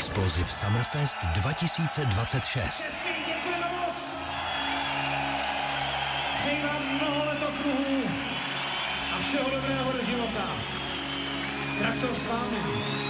Explosive Summerfest 2026. Děkujeme moc. Přeji vám mnoho letokruhů a všeho dobrého do života. Traktor s vámi.